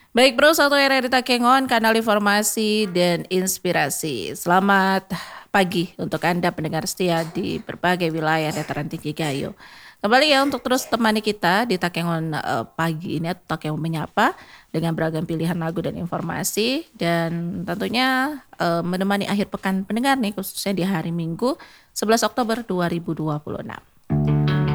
Baik Bro, satu era di Takengon, kanal informasi dan inspirasi. Selamat pagi untuk Anda pendengar setia di berbagai wilayah dataran tinggi Gayo. Kembali ya untuk terus temani kita di Takengon pagi ini atau Takengon menyapa dengan beragam pilihan lagu dan informasi dan tentunya menemani akhir pekan pendengar nih khususnya di hari Minggu 11 Oktober 2026.